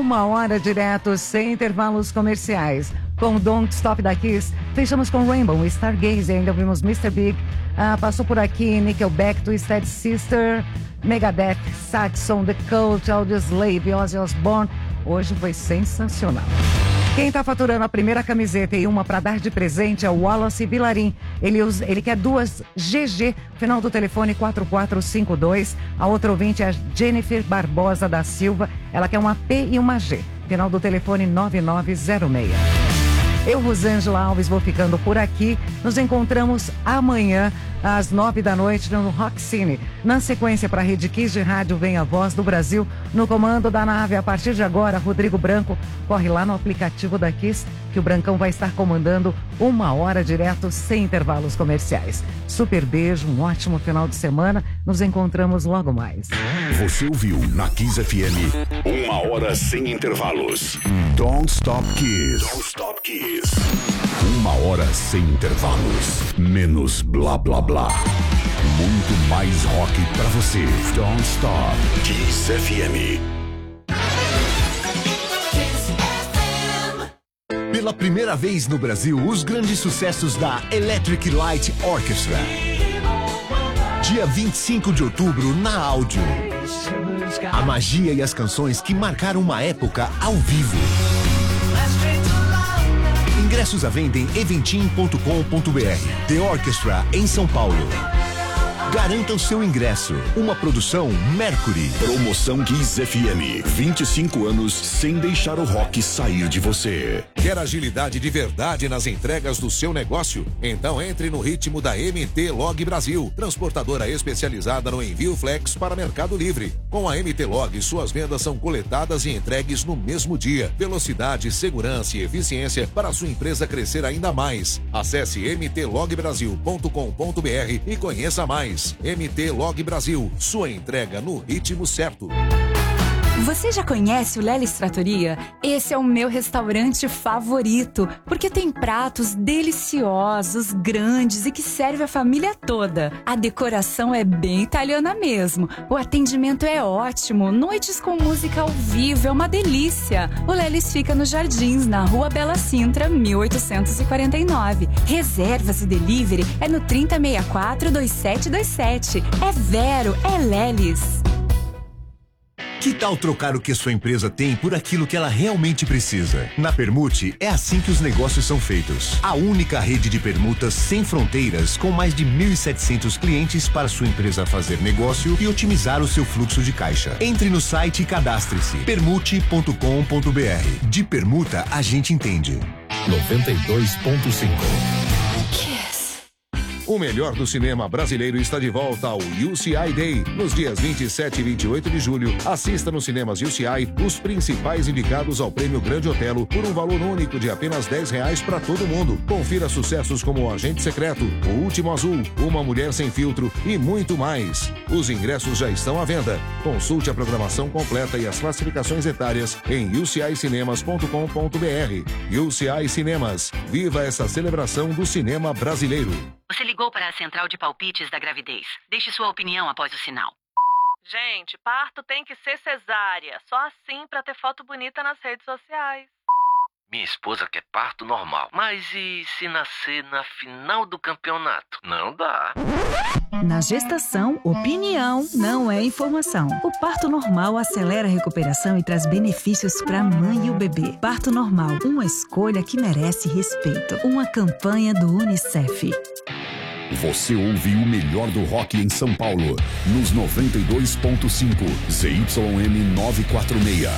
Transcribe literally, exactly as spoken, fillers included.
Uma hora direto, sem intervalos comerciais. Com Don't Stop da Kiss, fechamos com Rainbow, Stargaze, ainda ouvimos mister Big, ah, passou por aqui Nickelback, Twisted Sister, Megadeth, Saxon, The Cult, Audioslave, Ozzy Osbourne. Hoje foi sensacional. Quem está faturando a primeira camiseta e uma para dar de presente é o Wallace Vilarim. Ele, usa, ele quer duas G G, final do telefone quatro quatro cinco dois. A outra ouvinte é a Jennifer Barbosa da Silva. Ela quer uma P e uma G, final do telefone nove nove zero seis. Eu, Rosângela Alves, vou ficando por aqui. Nos encontramos amanhã, às nove da noite, no Rock Cine. Na sequência, para a Rede Kiss de Rádio, vem a Voz do Brasil. No comando da nave, a partir de agora, Rodrigo Branco. Corre lá no aplicativo da Kiss, que o Brancão vai estar comandando uma hora direto, sem intervalos comerciais. Super beijo, um ótimo final de semana. Nos encontramos logo mais. Você ouviu na Kiss F M, uma hora sem intervalos. Don't Stop Kiss. Don't Stop Kiss. Uma hora sem intervalos. Menos blá blá blá. Muito mais rock pra você. Don't Stop. Kiss F M. Pela primeira vez no Brasil, os grandes sucessos da Electric Light Orchestra. Dia vinte e cinco de outubro, na Áudio. A magia e as canções que marcaram uma época ao vivo. Ingressos à venda em eventim ponto com ponto br. The Orchestra, em São Paulo. Garanta o seu ingresso. Uma produção Mercury. Promoção Kiss F M. vinte e cinco anos sem deixar o rock sair de você. Quer agilidade de verdade nas entregas do seu negócio? Então entre no ritmo da M T Log Brasil, transportadora especializada no envio flex para Mercado Livre. Com a M T Log, suas vendas são coletadas e entregues no mesmo dia. Velocidade, segurança e eficiência para a sua empresa crescer ainda mais. Acesse m t log brasil ponto com ponto br e conheça mais. M T Log Brasil, sua entrega no ritmo certo. Você já conhece o Lelis Trattoria? Esse é o meu restaurante favorito, porque tem pratos deliciosos, grandes e que serve a família toda. A decoração é bem italiana mesmo. O atendimento é ótimo, noites com música ao vivo é uma delícia. O Lelis fica nos Jardins, na Rua Bela Sintra, mil oitocentos e quarenta e nove. Reservas e delivery é no trinta sessenta e quatro, vinte e sete vinte e sete. É Vero, é Lelis. Que tal trocar o que sua empresa tem por aquilo que ela realmente precisa? Na Permute, é assim que os negócios são feitos. A única rede de permutas sem fronteiras, com mais de mil e setecentos clientes para sua empresa fazer negócio e otimizar o seu fluxo de caixa. Entre no site e cadastre-se. permute ponto com ponto br. De permuta, a gente entende. noventa e dois ponto cinco. O melhor do cinema brasileiro está de volta ao U C I Day. Nos dias vinte e sete e vinte e oito de julho, assista nos cinemas U C I os principais indicados ao Prêmio Grande Otelo por um valor único de apenas dez reais para todo mundo. Confira sucessos como O Agente Secreto, O Último Azul, Uma Mulher Sem Filtro e muito mais. Os ingressos já estão à venda. Consulte a programação completa e as classificações etárias em u c i cinemas ponto com ponto br. U C I Cinemas. Viva essa celebração do cinema brasileiro. Você ligou para a central de palpites da gravidez. Deixe sua opinião após o sinal. Gente, parto tem que ser cesárea. Só assim pra ter foto bonita nas redes sociais. Minha esposa quer parto normal. Mas e se nascer na final do campeonato? Não dá. Na gestação, opinião não é informação. O parto normal acelera a recuperação e traz benefícios para a mãe e o bebê. Parto normal, uma escolha que merece respeito. Uma campanha do Unicef. Você ouve o melhor do rock em São Paulo, nos noventa e dois ponto cinco, Z Y M novecentos e quarenta e seis.